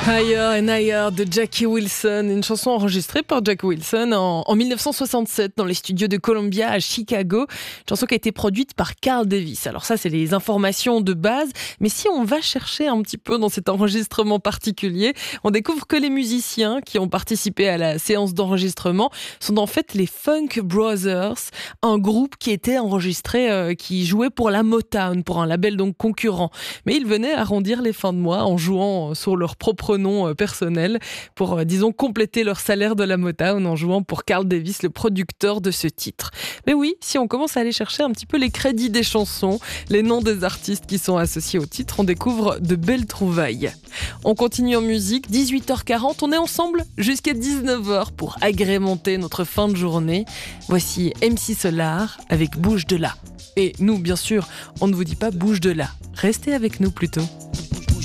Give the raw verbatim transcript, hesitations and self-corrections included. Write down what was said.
Higher and Higher de Jackie Wilson, une chanson enregistrée par Jack Wilson en, en dix-neuf cent soixante-sept dans les studios de Columbia à Chicago. Une chanson qui a été produite par Carl Davis. Alors ça, c'est les informations de base. Mais si on va chercher un petit peu dans cet enregistrement particulier, on découvre que les musiciens qui ont participé à la séance d'enregistrement sont en fait les Funk Brothers, un groupe qui était enregistré, euh, qui jouait pour la Motown, pour un label donc concurrent. Mais ils venaient arrondir les fins de mois en jouant sur leur propre nom personnel pour, disons, compléter leur salaire de la Motown en jouant pour Carl Davis, le producteur de ce titre. Mais oui, si on commence à aller chercher un petit peu les crédits des chansons, les noms des artistes qui sont associés au titre, on découvre de belles trouvailles. On continue en musique, dix-huit heures quarante, on est ensemble jusqu'à dix-neuf heures pour agrémenter notre fin de journée. Voici M C Solar avec Bouge de là. Et nous, bien sûr, on ne vous dit pas bouge de là. Restez avec nous plutôt.